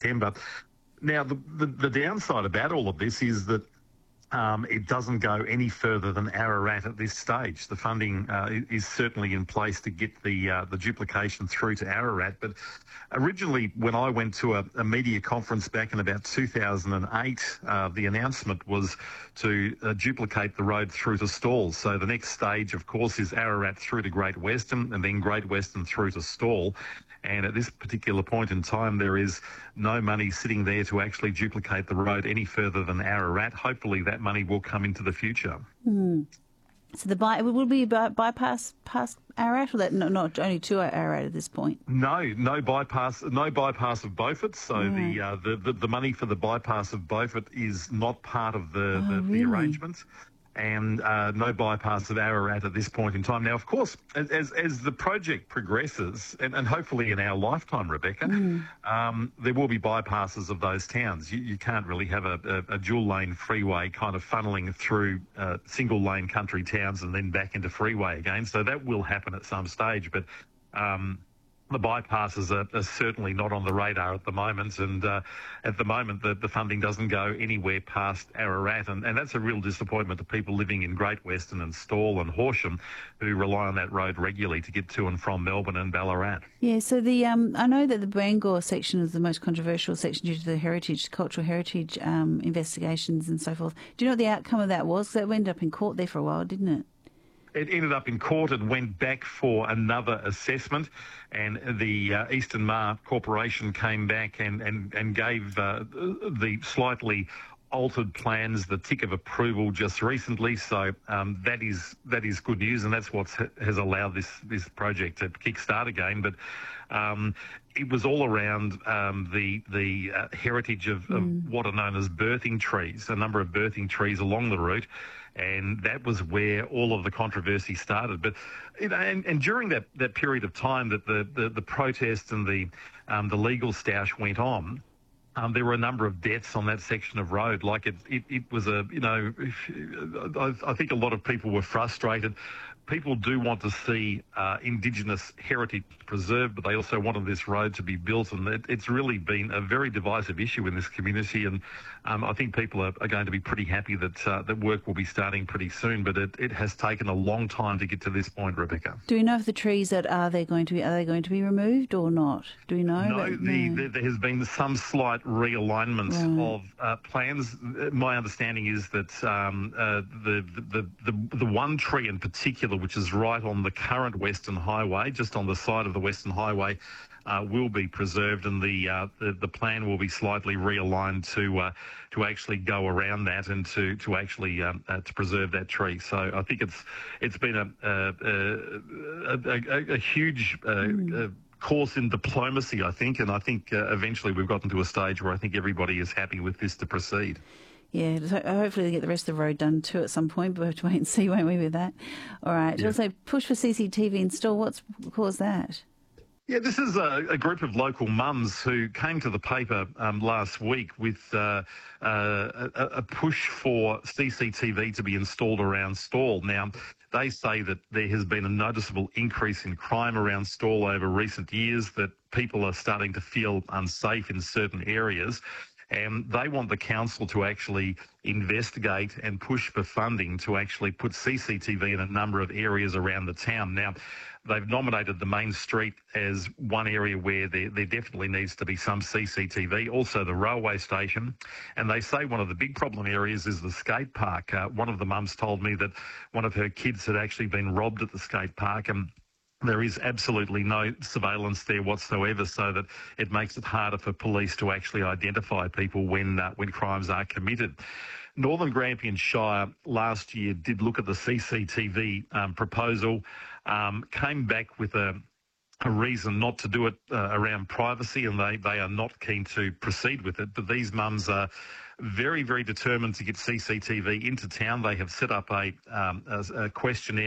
September. Now, the downside about all of this is that it doesn't go any further than Ararat at this stage. The funding is certainly in place to get the duplication through to Ararat. But originally, when I went to a media conference back in about 2008, the announcement was to duplicate the road through to Stawell. So the next stage, of course, is Ararat through to Great Western and then Great Western through to Stawell. And at this particular point in time, there is no money sitting there to actually duplicate the road any further than Ararat. Hopefully that money will come into the future. So will be bypass past Ararat, or that not only to Ararat at this point? No bypass of Beaufort. So the money for the bypass of Beaufort is not part of the arrangement. And no bypass of Ararat at this point in time. Now, of course, as the project progresses, and hopefully in our lifetime, Rebecca, there will be bypasses of those towns. You can't really have a dual-lane freeway kind of funneling through single-lane country towns and then back into freeway again. So that will happen at some stage, but the bypasses are certainly not on the radar at the moment, and at the moment the funding doesn't go anywhere past Ararat, and that's a real disappointment to people living in Great Western and Stawell and Horsham, who rely on that road regularly to get to and from Melbourne and Ballarat. Yeah, so I know that the Bangor section is the most controversial section due to the cultural heritage investigations and so forth. Do you know what the outcome of that was? 'Cause it ended up in court there for a while, didn't it? It ended up in court and went back for another assessment, and the Eastern Mar Corporation came back and gave the slightly altered plans the tick of approval just recently. So that is good news, and that's what has allowed this project to kickstart again. But it was all around the heritage of what are known as birthing trees, a number of birthing trees along the route, and that was where all of the controversy started. But and during that period of time that the protest and the legal stoush went on, there were a number of deaths on that section of road. Like it was I think a lot of people were frustrated. People do want to see Indigenous heritage preserved, but they also wanted this road to be built, and it's really been a very divisive issue in this community, and I think people are going to be pretty happy that work will be starting pretty soon, but it has taken a long time to get to this point, Rebecca. Do we know if the trees that are they going to be removed or not? Do we know? No, there has been some slight realignment of plans. My understanding is that the one tree in particular, which is right on the current Western Highway, just on the side of the Western Highway, will be preserved, and the plan will be slightly realigned to actually go around that and to actually to preserve that tree. So I think it's been a huge course in diplomacy, I think, and I think eventually we've gotten to a stage where I think everybody is happy with this to proceed. Yeah, hopefully they get the rest of the road done too at some point, but we'll have to wait and see, won't we, with that? All right. Yeah. Also, push for CCTV install. What's caused that? Yeah, this is a group of local mums who came to the paper last week with a push for CCTV to be installed around Stawell. Now, they say that there has been a noticeable increase in crime around Stawell over recent years, that people are starting to feel unsafe in certain areas. And they want the council to actually investigate and push for funding to actually put CCTV in a number of areas around the town. Now, they've nominated the main street as one area where there definitely needs to be some CCTV, also the railway station. And they say one of the big problem areas is the skate park. One of the mums told me that one of her kids had actually been robbed at the skate park, and there is absolutely no surveillance there whatsoever, so that it makes it harder for police to actually identify people when crimes are committed. Northern Grampian Shire last year did look at the CCTV proposal, came back with a reason not to do it around privacy, and they are not keen to proceed with it. But these mums are very, very determined to get CCTV into town. They have set up a questionnaire